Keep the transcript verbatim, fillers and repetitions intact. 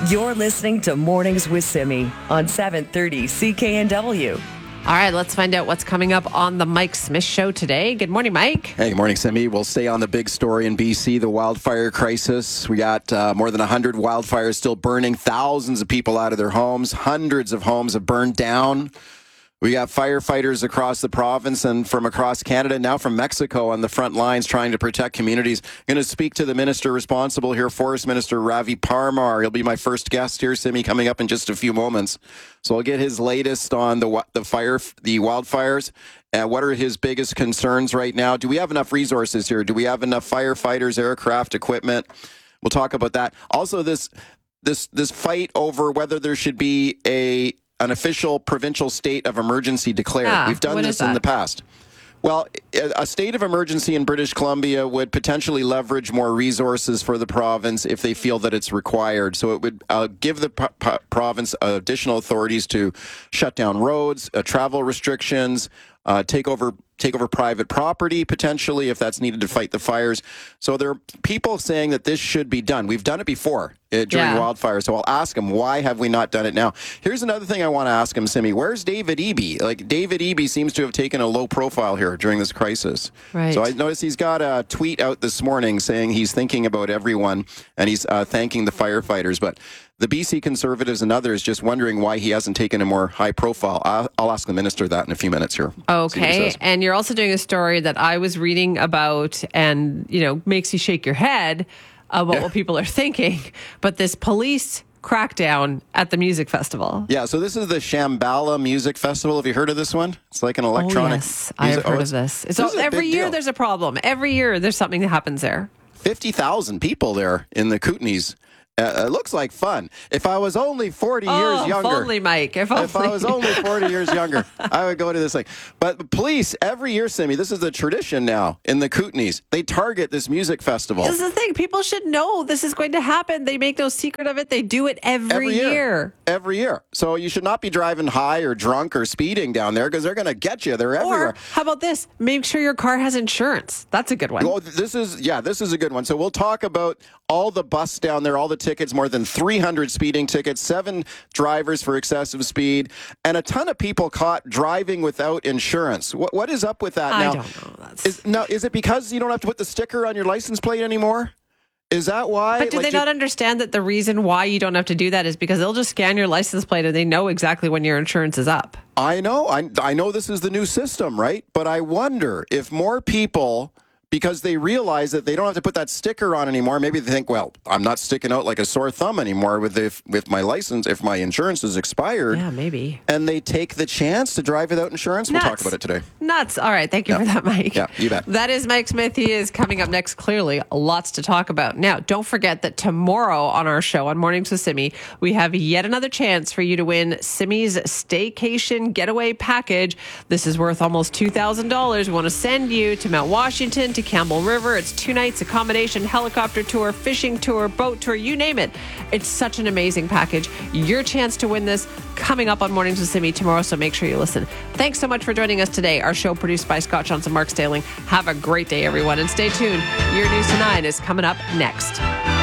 You're listening to Mornings with Simi on seven thirty C K N W. All right, let's find out what's coming up on the Mike Smith Show today. Good morning, Mike. Hey, good morning, Simi. We'll stay on the big story in B C, the wildfire crisis. We got uh, more than one hundred wildfires still burning, thousands of people out of their homes. Hundreds of homes have burned down. We got firefighters across the province and from across Canada, now from Mexico on the front lines trying to protect communities. I'm going to speak to the minister responsible here, Forest Minister Ravi Parmar. He'll be my first guest here, Simi, coming up in just a few moments. So I'll get his latest on the the fire, the wildfires, and what are his biggest concerns right now. Do we have enough resources here? Do we have enough firefighters, aircraft, equipment? We'll talk about that. Also, this this this fight over whether there should be a an official provincial state of emergency declared. Ah, We've done this in the past. Well, a state of emergency in British Columbia would potentially leverage more resources for the province if they feel that it's required. So it would uh, give the pro- pro- province additional authorities to shut down roads, uh, travel restrictions, uh, take over take over private property, potentially, if that's needed to fight the fires. So there are people saying that this should be done. We've done it before uh, during Yeah. wildfires. So I'll ask him, why have we not done it now? Here's another thing I want to ask him, Simi. Where's David Eby? Like, David Eby seems to have taken a low profile here during this crisis. Right. So I noticed he's got a tweet out this morning saying he's thinking about everyone and he's uh, thanking the firefighters. But the B C Conservatives and others just wondering why he hasn't taken a more high profile. I'll, I'll ask the minister that in a few minutes here. See what he Okay, says. and you're also doing a story that I was reading about and, you know, makes you shake your head about Yeah. what people are thinking. But this police crackdown at the music festival. Yeah, so this is the Shambhala Music Festival. Have you heard of this one? It's like an electronic. Oh, yes, I have music- heard oh, of this. It's this all, is a every big year deal. there's a problem. Every year there's something that happens there. fifty thousand people there in the Kootenays. Uh, it looks like fun. If I was only forty Oh, years if younger. only, Mike. If, If I only. was only forty years younger, I would go to this thing. But the police, every year, Simi, this is a tradition now in the Kootenays. They target this music festival. This is the thing. People should know this is going to happen. They make no secret of it. They do it every, Every year. year. Every year. So you should not be driving high or drunk or speeding down there because they're going to get you. They're everywhere. Or how about this? Make sure your car has insurance. That's a good one. Well, this is, yeah, this is a good one. So we'll talk about all the busts down there, all the tickets, more than three hundred speeding tickets, seven drivers for excessive speed, and a ton of people caught driving without insurance. What, what is up with that I now? don't know. That's... Is, now, is it because you don't have to put the sticker on your license plate anymore? Is that why? But do Like, they do- not understand that the reason why you don't have to do that is because they'll just scan your license plate and they know exactly when your insurance is up? I know. I, I know this is the new system, right? But I wonder if more people, because they realize that they don't have to put that sticker on anymore, maybe they think, well, I'm not sticking out like a sore thumb anymore with if, with my license if my insurance is expired. Yeah, maybe. And they take the chance to drive without insurance. We'll talk Nuts. about it today. Nuts. All right. Thank you Yeah. for that, Mike. Yeah, you bet. That is Mike Smith. He is coming up next. Clearly, lots to talk about. Now, don't forget that tomorrow on our show on Mornings with Simi, we have yet another chance for you to win Simi's Staycation Getaway Package. This is worth almost two thousand dollars. We want to send you to Mount Washington, to Campbell River. It's two nights accommodation, helicopter tour, fishing tour, boat tour, you name it. It's such an amazing package. Your chance to win this coming up on Mornings with Simi tomorrow, so make sure you listen. Thanks so much for joining us today. Our show produced by Scott Johnson, Mark Staling. Have a great day, everyone, and stay tuned. Your News Tonight is coming up next.